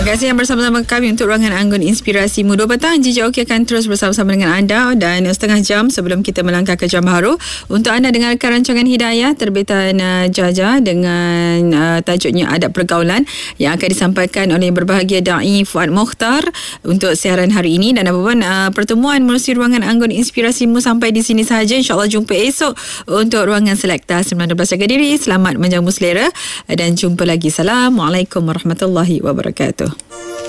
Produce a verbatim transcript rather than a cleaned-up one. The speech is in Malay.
kasih yang bersama-sama kami untuk Ruangan Anggun Inspirasimu. Dua petang, J J Okey akan terus bersama-sama dengan anda dan setengah jam sebelum kita melangkah ke jam baru. Untuk anda dengarkan rancangan Hidayah terbitan uh, Jaja dengan uh, tajuknya Adab Pergaulan yang akan disampaikan oleh berbahagia Da'i Fuad Mokhtar untuk siaran hari ini. Dan apa pun uh, pertemuan melalui Ruangan Anggun Inspirasimu sampai di sini sahaja. InsyaAllah jumpa esok untuk Ruangan Selekta sembilan belas. Jaga diri, selamat menjamu selera dan jumpa lagi. Assalamualaikum warahmatullahi wabarakatuh.